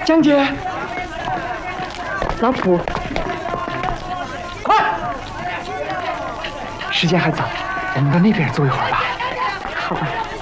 江姐， 老普， 快！时间还早，我们到那边坐一会儿吧。 好吧。